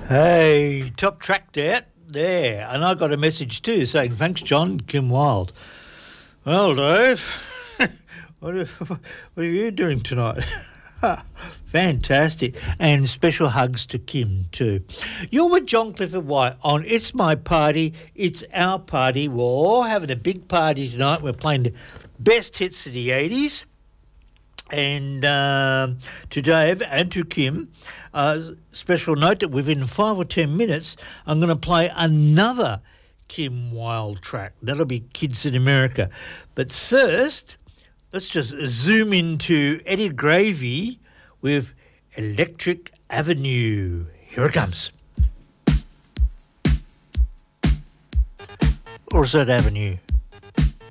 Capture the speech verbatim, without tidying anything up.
Hey, top track there, there. And I got a message too saying, thanks, John, Kim Wilde. Well, Dave, what, are, what are you doing tonight? Fantastic. And special hugs to Kim too. You're with John Clifford White on It's My Party, It's Our Party. We're all having a big party tonight. We're playing the best hits of the eighties. And um, to Dave and to Kim, uh, special note that within five or ten minutes, I'm going to play another Kim Wilde track. That'll be Kids in America. But first, let's just zoom into Eddie Gravy with Electric Avenue. Here it comes. Or is that Avenue?